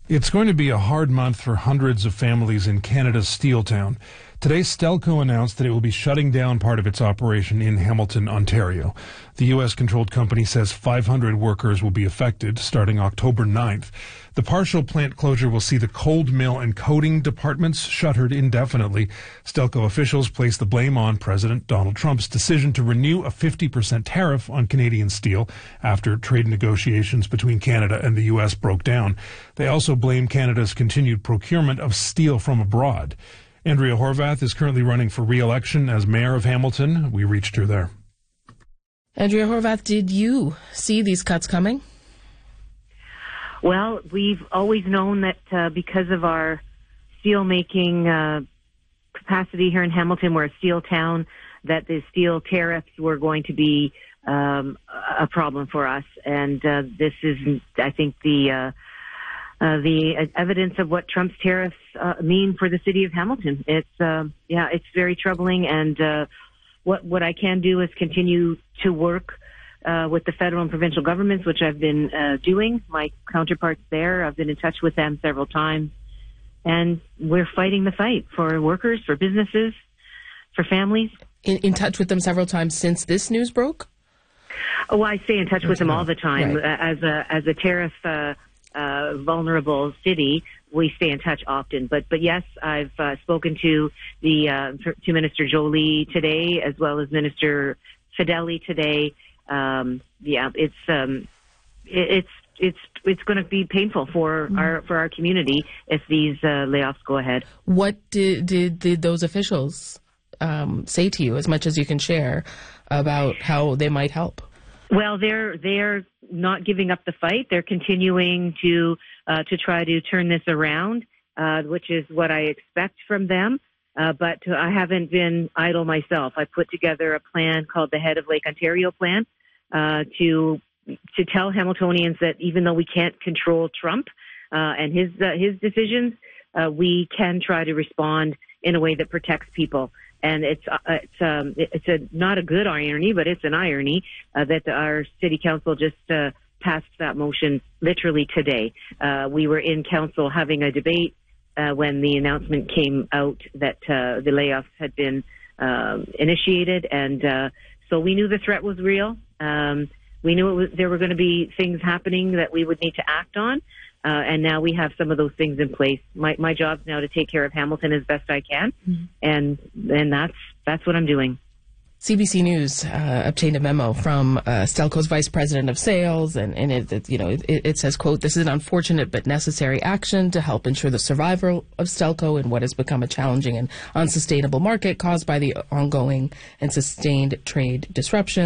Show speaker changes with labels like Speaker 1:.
Speaker 1: It's going to be a hard month for hundreds of families in Canada's steel town. Today, Stelco announced that it will be shutting down part of its operation in Hamilton, Ontario. The U.S.-controlled company says 500 workers will be affected starting October 9th. The partial plant closure will see the cold mill and coating departments shuttered indefinitely. Stelco officials place the blame on President Donald Trump's decision to renew a 50% tariff on Canadian steel after trade negotiations between Canada and the U.S. broke down. They also blame Canada's continued procurement of steel from abroad. Andrea Horwath is currently running for re-election as mayor of Hamilton. We reached her there.
Speaker 2: Andrea Horwath, did you see these cuts coming?
Speaker 3: Well, we've always known that because of our steel-making capacity here in Hamilton, we're a steel town, that the steel tariffs were going to be a problem for us. And this is, I think, the evidence of what Trump's tariffs mean for the city of Hamilton. It's very troubling. And what I can do is continue to work with the federal and provincial governments, which I've been doing. My counterparts there, I've been in touch with them several times. And we're fighting the fight for workers, for businesses, for families.
Speaker 2: In touch with them several times since this news broke?
Speaker 3: Oh, I stay in touch with them all the time.
Speaker 2: Right.
Speaker 3: As a tariff vulnerable city, we stay in touch often. But yes, I've spoken to Minister Jolie today, as well as Minister Fedeli today. It's going to be painful for our community if these layoffs go ahead.
Speaker 2: What did those officials say to you, as much as you can share, about how they might help?
Speaker 3: Well, they're not giving up the fight. They're continuing to try to turn this around, which is what I expect from them. But I haven't been idle myself. I put together a plan called the Head of Lake Ontario Plan to tell Hamiltonians that even though we can't control Trump and his decisions, we can try to respond in a way that protects people. And it's not a good irony, but it's an irony that our city council just passed that motion literally today. We were in council having a debate when the announcement came out that the layoffs had been initiated, and so we knew the threat was real. We knew there were going to be things happening that we would need to act on. And now we have some of those things in place. My job's now to take care of Hamilton as best I can, and that's what I'm doing.
Speaker 2: CBC News obtained a memo from Stelco's vice president of sales, and it says, quote, "This is an unfortunate but necessary action to help ensure the survival of Stelco in what has become a challenging and unsustainable market caused by the ongoing and sustained trade disruption."